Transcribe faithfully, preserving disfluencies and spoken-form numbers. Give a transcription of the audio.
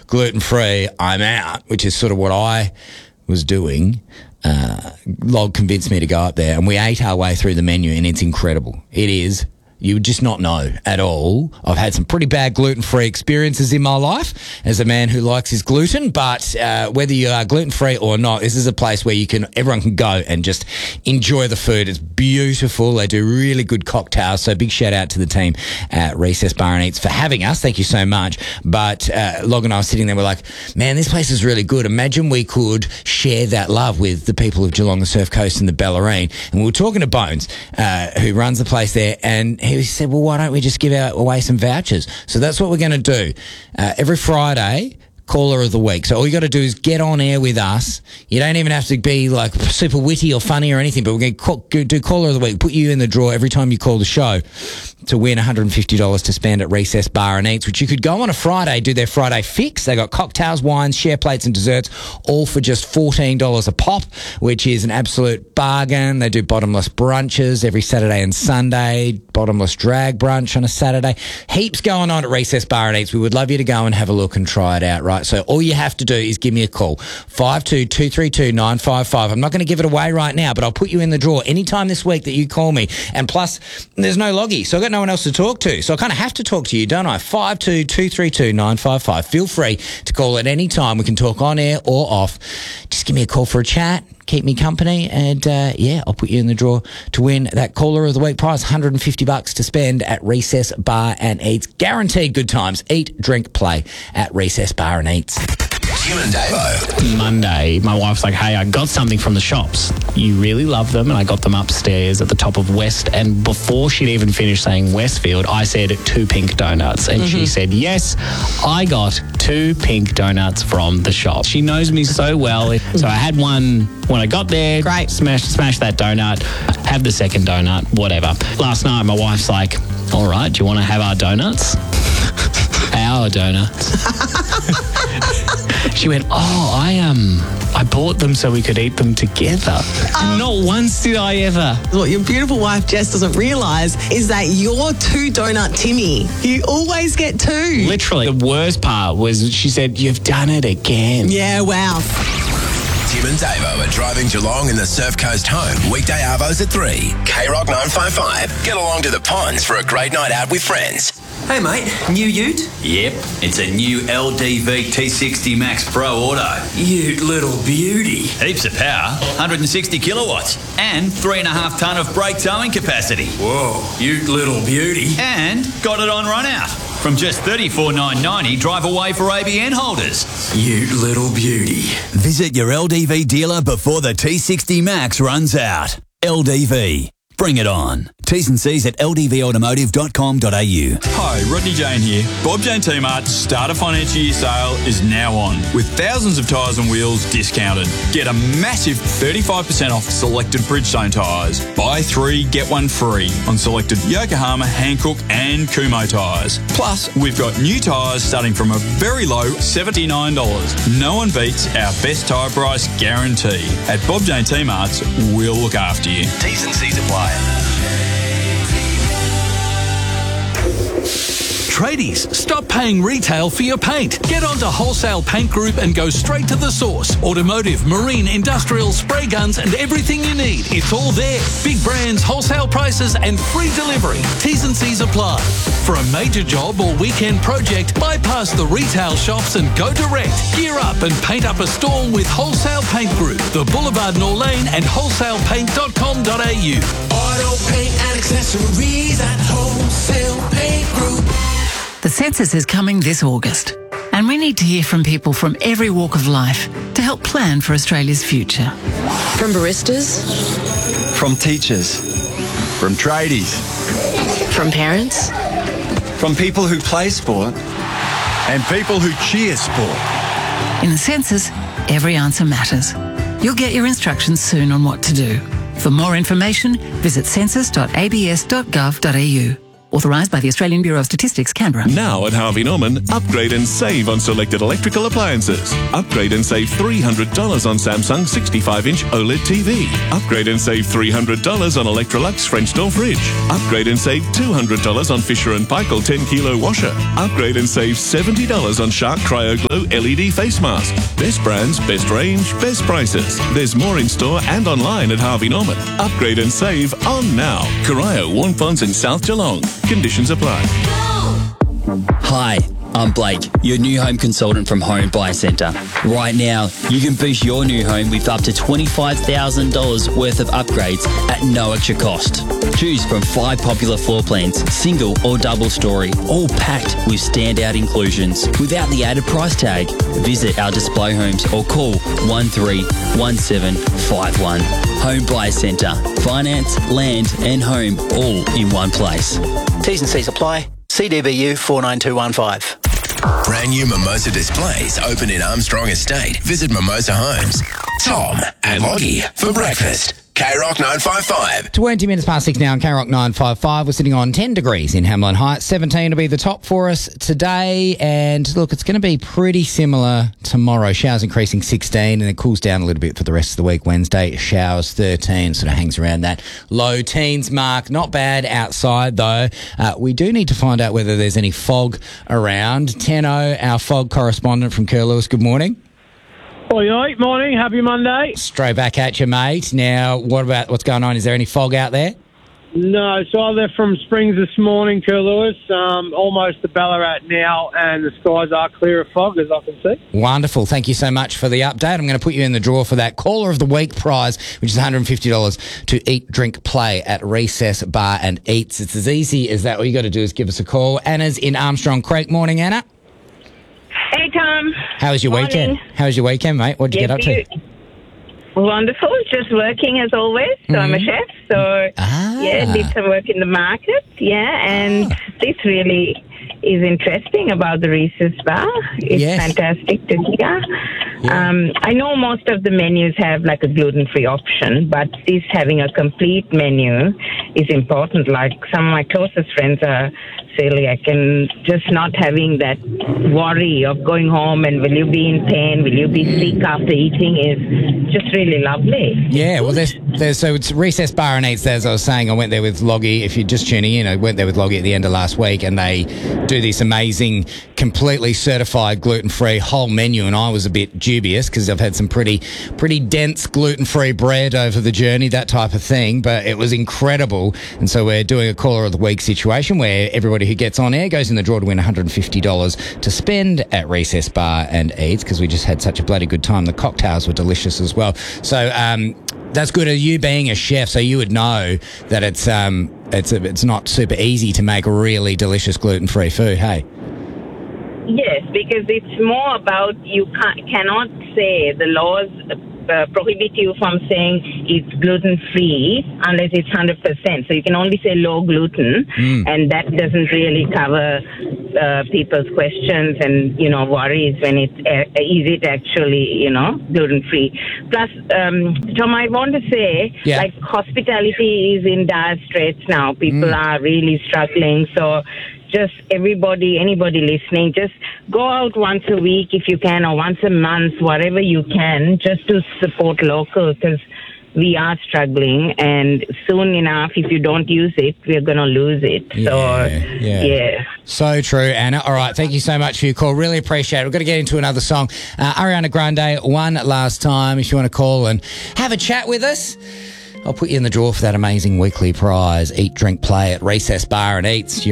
gluten-free, I'm out, which is sort of what I was doing. Uh, Log convinced me to go up there, and we ate our way through the menu, and it's incredible. It is. You would just not know at all. I've had some pretty bad gluten-free experiences in my life as a man who likes his gluten, but uh, whether you are gluten-free or not, this is a place where you can, everyone can go and just enjoy the food. It's beautiful. They do really good cocktails, so big shout out to the team at Recess Bar and Eats for having us. Thank you so much. But uh, Log and I were sitting there, we're like, man, this place is really good. Imagine we could share that love with the people of Geelong, the Surf Coast and the Bellarine. And we were talking to Bones, uh, who runs the place there, and he said, well, why don't we just give out away some vouchers? So that's what we're going to do. Uh, every Friday, caller of the week. So all you got to do is get on air with us. You don't even have to be like super witty or funny or anything, but we're going to call, do caller of the week, put you in the draw every time you call the show to win one hundred fifty dollars to spend at Recess Bar and Eats, which you could go on a Friday, do their Friday fix. They got cocktails, wines, share plates and desserts, all for just fourteen dollars a pop, which is an absolute bargain. They do bottomless brunches every Saturday and Sunday, bottomless drag brunch on a Saturday. Heaps going on at Recess Bar and Eats. We would love you to go and have a look and try it out, right? So all you have to do is give me a call, five two two three two nine five five. I'm not going to give it away right now, but I'll put you in the draw anytime this week that you call me. And plus, there's no loggy, so I've got no one else to talk to. So I kind of have to talk to you, don't I? five two two three two nine five five. Feel free to call at any time. We can talk on air or off. Just give me a call for a chat. Keep me company, and uh, yeah, I'll put you in the draw to win that caller of the week prize, one hundred fifty bucks to spend at Recess Bar and Eats. Guaranteed good times. Eat, drink, play at Recess Bar and Eats. Tim and Davo. Monday, my wife's like, hey, I got something from the shops. You really love them, and I got them upstairs at the top of West. And before she'd even finished saying Westfield, I said two pink donuts. And mm-hmm. she said, yes, I got two pink donuts from the shop. She knows me so well. So I had one when I got there. Great. Smash, smash that donut. Have the second donut, whatever. Last night, my wife's like, all right, do you want to have our donuts? Our donuts. She went, oh, I um, I bought them so we could eat them together. Um, Not once did I ever. What your beautiful wife Jess doesn't realise is that you're two donut Timmy. You always get two. Literally. The worst part was she said, you've done it again. Yeah, wow. Tim and Davo are driving Geelong in the Surf Coast home. Weekday arvos at three. K Rock nine five five. Get along to the ponds for a great night out with friends. Hey mate, new ute? Yep, it's a new L D V T sixty Max Pro Auto. Ute little beauty. Heaps of power, one hundred sixty kilowatts, and three and a half tonne of brake towing capacity. Whoa, ute little beauty. And got it on run out. From just thirty-four thousand nine hundred ninety, drive away for A B N holders. Ute little beauty. Visit your L D V dealer before the T sixty Max runs out. L D V. Bring it on. T's and C's at l d v automotive dot com dot a u. Hi, Rodney Jane here. Bob Jane T-Mart's Starter Financial Year sale is now on, with thousands of tyres and wheels discounted. Get a massive thirty-five percent off selected Bridgestone tyres. Buy three, get one free on selected Yokohama, Hankook and Kumho tyres. Plus, we've got new tyres starting from a very low seventy-nine dollars. No one beats our best tyre price guarantee. At Bob Jane T-Mart's, we'll look after you. T's and C's apply. Tradies, stop paying retail for your paint. Get onto Wholesale Paint Group and go straight to the source. Automotive, marine, industrial, spray guns and everything you need. It's all there. Big brands, wholesale prices and free delivery. T's and C's apply. For a major job or weekend project, bypass the retail shops and go direct. Gear up and paint up a store with Wholesale Paint Group, the Boulevard Norlane and wholesale paint dot com dot a u. Auto paint and accessories at Wholesale Paint Group. The census is coming this August, and we need to hear from people from every walk of life to help plan for Australia's future. From baristas, from teachers, from tradies, from parents, from people who play sport, and people who cheer sport. In the census, every answer matters. You'll get your instructions soon on what to do. For more information, visit census dot a b s dot gov dot a u. Authorised by the Australian Bureau of Statistics, Canberra. Now at Harvey Norman, upgrade and save on selected electrical appliances. Upgrade and save three hundred dollars on Samsung sixty-five inch OLED T V. Upgrade and save three hundred dollars on Electrolux French door fridge. Upgrade and save two hundred dollars on Fisher and Paykel ten kilo washer. Upgrade and save seventy dollars on Shark Cryo Glow L E D face mask. Best brands, best range, best prices. There's more in store and online at Harvey Norman. Upgrade and save on now. Corio, Warnponds in South Geelong. Conditions apply. Hi, I'm Blake, your new home consultant from Home Buy Centre. Right now, you can boost your new home with up to twenty-five thousand dollars worth of upgrades at no extra cost. Choose from five popular floor plans, single or double story, all packed with standout inclusions without the added price tag. Visit our display homes or call one three one seven five one. Home Buy Centre. Finance, land and home all in one place. T's and C's apply. C D B U four nine two one five. Brand new Mimosa displays open in Armstrong Estate. Visit Mimosa Homes. Tom and Lottie for breakfast. K Rock nine five five. twenty minutes past six now on K Rock nine five five. We're sitting on ten degrees in Hamlin Heights. seventeen will be the top for us today. And look, it's going to be pretty similar tomorrow. Showers increasing sixteen and it cools down a little bit for the rest of the week. Wednesday, showers thirteen. Sort of hangs around that low teens mark. Not bad outside though. Uh, we do need to find out whether there's any fog around. Tenno, our fog correspondent from Curlewis, good morning. Oi, oi, morning, happy Monday. Straight back at you, mate. Now, what about what's going on? Is there any fog out there? No, so I left from Springs this morning, Curlewis, um, almost to Ballarat now, and the skies are clear of fog, as I can see. Wonderful. Thank you so much for the update. I'm going to put you in the draw for that Caller of the Week prize, which is one hundred fifty dollars to eat, drink, play at Recess Bar and Eats. It's as easy as that. All you got to do is give us a call. Anna's in Armstrong Creek. Morning, Anna. Hey, Tom. How was your Morning. weekend? How was your weekend, mate? What did you Yes, get up to? you- Wonderful. Just working as always. So I'm a chef. So, yeah, did some work in the market. Yeah, and this really is interesting about the Reese's Bar. It's Yes. fantastic to hear. Um, I know most of the menus have like a gluten-free option, but this having a complete menu is important. Like some of my closest friends are celiac, and just not having that worry of going home and will you be in pain, will you be sick after eating is just really lovely. Yeah, well, there's, there's so it's Recess Bar and Eats. As I was saying, I went there with Loggy. If you're just tuning in, I went there with Loggy at the end of last week, and they do this amazing, completely certified gluten-free whole menu. And I was a bit dubious because I've had some pretty, pretty dense gluten-free bread over the journey, that type of thing. But it was incredible, and so we're doing a Caller of the Week situation where everybody who gets on air goes in the draw to win one hundred fifty dollars to spend at Recess Bar and Eats because we just had such a bloody good time. The cocktails were delicious as well. So um, that's good. You being a chef, so you would know that it's um, it's a, it's not super easy to make really delicious gluten-free food. Hey. Yes, because it's more about you can't, cannot say the laws uh, prohibit you from saying it's gluten-free unless it's one hundred percent. So you can only say low gluten, Mm. and that doesn't really cover uh, people's questions and, you know, worries when it's, uh, is it actually, you know, gluten-free. Plus, um, Tom, I want to say, Yeah. like, hospitality is in dire straits now. People Mm. are really struggling. So just everybody, anybody listening, just go out once a week if you can, or once a month, whatever you can, just to support local, because we are struggling, and soon enough, if you don't use it, we're going to lose it. So, Yeah. yeah. So true, Anna. All right, thank you so much for your call. Really appreciate it. We've got to get into another song. Uh, Ariana Grande, One Last Time. If you want to call and have a chat with us, I'll put you in the draw for that amazing weekly prize. Eat, drink, play at Recess Bar and Eats.